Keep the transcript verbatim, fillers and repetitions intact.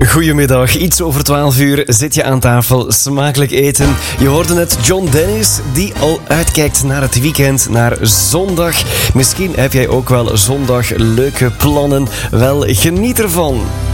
Goedemiddag, iets over twaalf uur zit je aan tafel, smakelijk eten. Je hoorde net John Dennis, die al uitkijkt naar het weekend, naar zondag. Misschien heb jij ook wel zondag leuke plannen. Wel, geniet ervan.